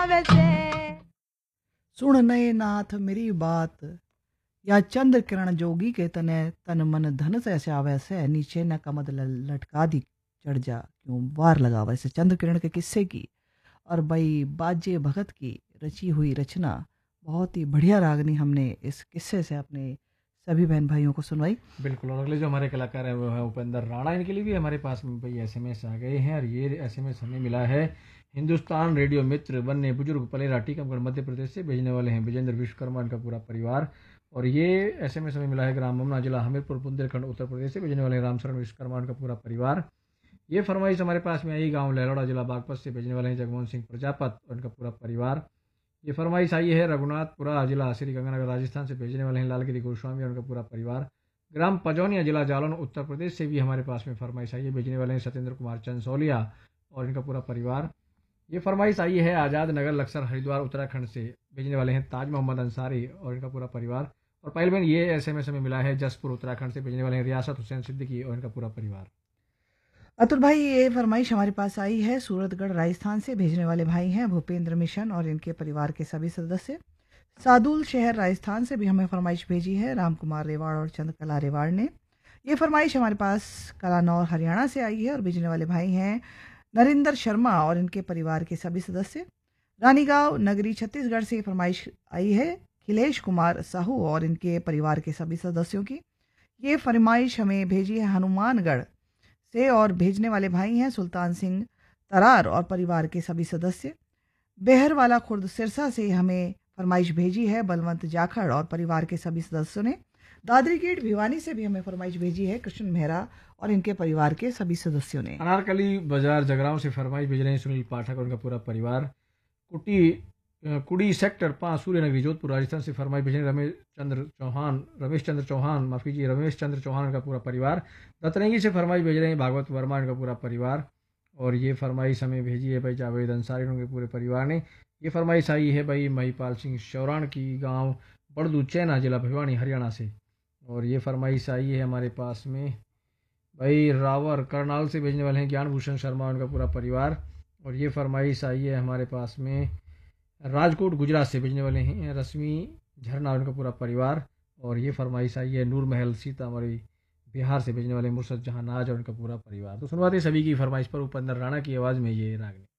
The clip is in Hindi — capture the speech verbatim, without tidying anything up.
सुन नए नाथ मेरी बात, या चंद्र किरण जोगी के तने तन मन धन से ऐसे आवे से नीचे न कमद ल- लटका दी चढ़ जा क्यों वार लगा वैसे चंद्र किरण के किस्से की और भाई बाजे भगत की रची हुई रचना बहुत ही बढ़िया रागनी हमने इस किस्से से अपने सभी बहन भाइयों को सुनवाई। बिल्कुल। और अगले जो हमारे कलाकार हैं वो है उपेंद्र राणा। इनके लिए भी हमारे पास में भाई एसएमएस आ गए हैं और ये एसएमएस हमें मिला है हिंदुस्तान रेडियो मित्र बनने बुजुर्ग पलेरा टीकमगढ़ मध्य प्रदेश से भेजने वाले हैं विजेंद्र विश्वकर्मा इनका पूरा परिवार। और ये एसएमएस हमें मिला है ग्राम ममना जिला हमीरपुर बुंदेलखंड उत्तर प्रदेश से भेजने वाले हैं रामशरण विश्वकर्मा इनका पूरा परिवार। ये फरमाइश हमारे पास में आई गांव लहरोड़ा जिला बागपत से भेजने वाले हैं जगमोहन सिंह प्रजापत और इनका पूरा परिवार। ये फरमाइश आई है रघुनाथपुरा जिला श्री गंगानगर राजस्थान से भेजने वाले हैं लालगिरी गोस्वामी और उनका पूरा परिवार। ग्राम पजौनिया जिला जालौन उत्तर प्रदेश से भी हमारे पास में फरमाइश आई है भेजने वाले हैं सत्येंद्र कुमार चंसोलिया और इनका पूरा परिवार। ये फरमाइश आई है आज़ाद नगर लक्सर हरिद्वार उत्तराखंड से भेजने वाले हैं ताज मोहम्मद अंसारी और इनका पूरा परिवार। और पहले में ये एसएमएस हमें मिला है जसपुर उत्तराखंड से भेजने वाले हैं रियासत हुसैन सिद्दीकी और इनका पूरा परिवार। अतुल भाई ये फरमाइश हमारे पास आई है सूरतगढ़ राजस्थान से भेजने वाले भाई हैं भूपेंद्र मिशन और इनके परिवार के सभी सदस्य। सादुल शहर राजस्थान से भी हमें फरमाइश भेजी है राम कुमार रेवाड़ और चंद्रकला रेवाड़ ने। ये फरमाइश हमारे पास कलानौर हरियाणा से आई है और भेजने वाले भाई हैं नरेंद्र शर्मा और इनके परिवार के सभी सदस्य। रानीगांव नगरी छत्तीसगढ़ से ये फरमाइश आई है खिलेश कुमार साहू और इनके परिवार के सभी सदस्यों की। ये फरमाइश हमें भेजी है हनुमानगढ़ से और भेजने वाले भाई हैं सुल्तान सिंह तरार और परिवार के सभी सदस्य। बेहरवाला खुर्द सिरसा से हमें फरमाइश भेजी है बलवंत जाखड़ और परिवार के सभी सदस्यों ने। दादरी गेट भिवानी से भी हमें फरमाइश भेजी है कृष्ण मेहरा और इनके परिवार के सभी सदस्यों ने। अनारकली बाजार जगरांव से फरमाइश भेज रहे हैं सुनील पाठक और उनका पूरा परिवार। कुटी अ, कुड़ी सेक्टर पाँच सूर्यनगरी जोधपुर राजस्थान से फरमाइश भेज रहे हैं रमेश चंद्र चौहान रमेश चंद्र चौहान माफ कीजिए रमेश चंद्र चौहान का पूरा परिवार। रतनेगी से फरमाइश भेज रहे हैं भागवत वर्मा इनका पूरा परिवार। और ये फरमाइश हमें भेजी है भाई जावेद अंसारी उनके पूरे परिवार ने। ये फरमाइश आई है भाई महिपाल सिंह शौरान की गांव बड़दू चैना जिला भिवानी हरियाणा से। और ये फरमाइश आई है हमारे पास में भाई रावर करनाल से भेजने वाले हैं ज्ञान भूषण शर्मा उनका पूरा परिवार। और ये फरमाइश आई है हमारे पास में राजकोट गुजरात से भेजने वाले हैं रश्मि झरना उनका पूरा परिवार। और ये फरमाइश आई है नूर महल सीतामढ़ी बिहार से भेजने वाले मुर्शद जहां नाज और उनका पूरा परिवार। तो सुनवाते सभी की फरमाइश पर उपेंद्र राणा की आवाज़ में ये रागनी।